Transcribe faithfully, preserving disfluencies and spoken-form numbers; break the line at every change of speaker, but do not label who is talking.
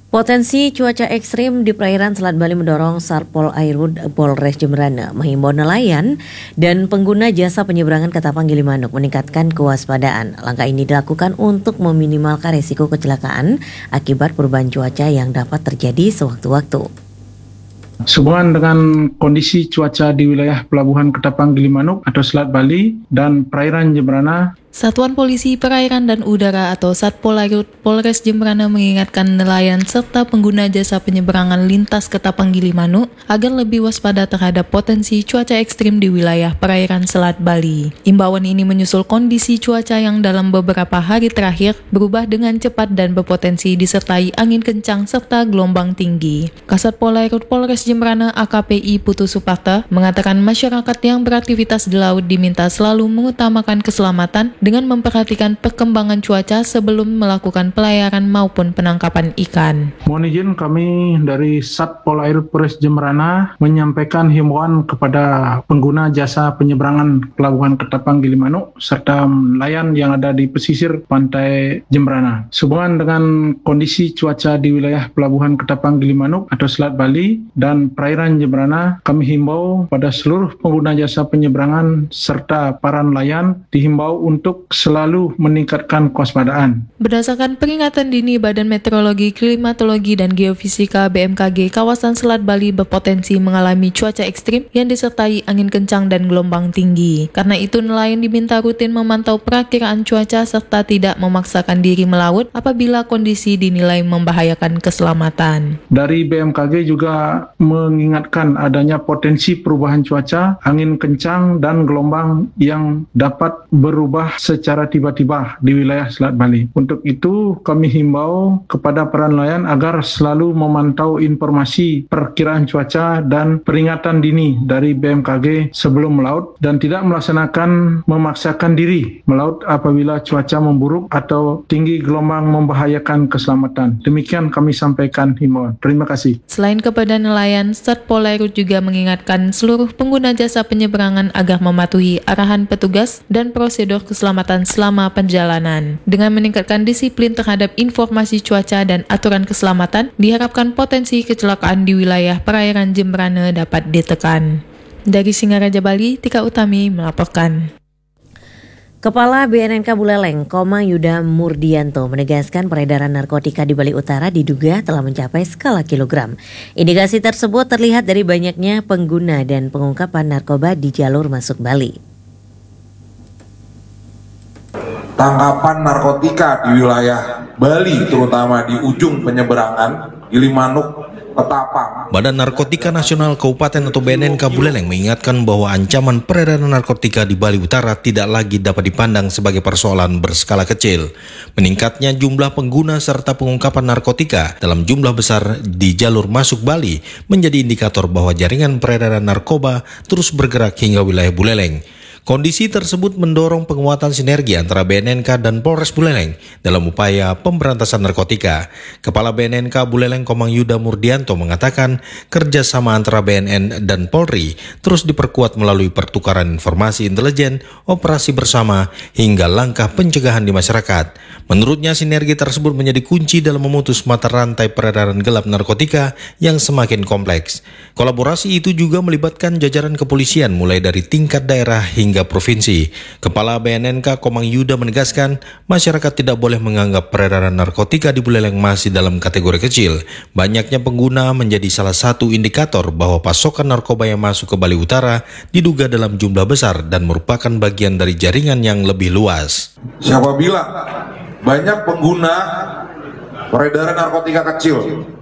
Potensi cuaca ekstrim di perairan Selat Bali mendorong Satpol Airut Polres Jemberana menghimbau nelayan dan pengguna jasa penyeberangan ke Tapang Gilimanuk meningkatkan kewaspadaan. Langkah ini dilakukan untuk meminimalkan risiko kecelakaan akibat perubahan cuaca yang dapat terjadi sewaktu-waktu.
Sehubungan dengan kondisi cuaca di wilayah Pelabuhan Ketapang Gilimanuk atau Selat Bali dan perairan Jemberana,
Satuan Polisi Perairan dan Udara atau Satpol Airut Polres Jemberana mengingatkan nelayan serta pengguna jasa penyeberangan lintas ke Tapang Gilimanuk agar lebih waspada terhadap potensi cuaca ekstrim di wilayah perairan Selat Bali. Imbauan ini menyusul kondisi cuaca yang dalam beberapa hari terakhir berubah dengan cepat dan berpotensi disertai angin kencang serta gelombang tinggi. Kasat Pol Airut Polres Jemberana A K P I Putu Suparta mengatakan masyarakat yang beraktivitas di laut diminta selalu mengutamakan keselamatan dengan memperhatikan perkembangan cuaca sebelum melakukan pelayaran maupun penangkapan ikan.
Mohon izin kami dari Satpol Airut Polres Jemberana menyampaikan himbauan kepada pengguna jasa penyeberangan Pelabuhan Ketapang Gilimanuk serta nelayan yang ada di pesisir pantai Jemberana. Sehubungan dengan kondisi cuaca di wilayah Pelabuhan Ketapang Gilimanuk atau Selat Bali dan perairan Jemberana, kami himbau pada seluruh pengguna jasa penyeberangan serta para nelayan dihimbau untuk untuk selalu meningkatkan kewaspadaan.
Berdasarkan peringatan dini Badan Meteorologi, Klimatologi, dan Geofisika B M K G, kawasan Selat Bali berpotensi mengalami cuaca ekstrim yang disertai angin kencang dan gelombang tinggi. Karena itu nelayan diminta rutin memantau perakiraan cuaca serta tidak memaksakan diri melaut apabila kondisi dinilai membahayakan keselamatan.
Dari B M K G juga mengingatkan adanya potensi perubahan cuaca, angin kencang dan gelombang yang dapat berubah secara tiba-tiba di wilayah Selat Bali. Untuk itu kami himbau kepada para nelayan agar selalu memantau informasi perkiraan cuaca dan peringatan dini dari B M K G sebelum melaut dan tidak melaksanakan memaksakan diri melaut apabila cuaca memburuk atau tinggi gelombang membahayakan keselamatan. Demikian kami sampaikan himbauan. Terima kasih.
Selain kepada nelayan, Satpol Airut juga mengingatkan seluruh pengguna jasa penyeberangan agar mematuhi arahan petugas dan prosedur keselamatan selama perjalanan. Dengan meningkatkan disiplin terhadap informasi cuaca dan aturan keselamatan, diharapkan potensi kecelakaan di wilayah perairan Jemberana dapat ditekan. Dari Singaraja Bali, Tika Utami melaporkan.
Kepala B N N K Buleleng, Komang Yuda Murdianto menegaskan peredaran narkotika di Bali Utara diduga telah mencapai skala kilogram. Indikasi tersebut terlihat dari banyaknya pengguna dan pengungkapan narkoba di jalur masuk Bali.
Tangkapan narkotika di wilayah Bali, terutama di ujung penyeberangan Gilimanuk, Ketapang.
Badan Narkotika Nasional Kabupaten atau B N N K Buleleng mengingatkan bahwa ancaman peredaran narkotika di Bali Utara tidak lagi dapat dipandang sebagai persoalan berskala kecil. Meningkatnya jumlah pengguna serta pengungkapan narkotika dalam jumlah besar di jalur masuk Bali menjadi indikator bahwa jaringan peredaran narkoba terus bergerak hingga wilayah Buleleng. Kondisi tersebut mendorong penguatan sinergi antara B N N K dan Polres Buleleng dalam upaya pemberantasan narkotika. Kepala B N N K Buleleng Komang Yuda Murdianto mengatakan kerjasama antara B N N dan Polri terus diperkuat melalui pertukaran informasi intelijen, operasi bersama, hingga langkah pencegahan di masyarakat. Menurutnya sinergi tersebut menjadi kunci dalam memutus mata rantai peredaran gelap narkotika yang semakin kompleks. Kolaborasi itu juga melibatkan jajaran kepolisian mulai dari tingkat daerah hingga provinsi. Kepala B N N K Komang Yuda menegaskan masyarakat tidak boleh menganggap peredaran narkotika di Buleleng masih dalam kategori kecil. Banyaknya pengguna menjadi salah satu indikator bahwa pasokan narkoba yang masuk ke Bali Utara diduga dalam jumlah besar dan merupakan bagian dari jaringan yang lebih luas.
Siapa bilang banyak pengguna peredaran narkotika kecil?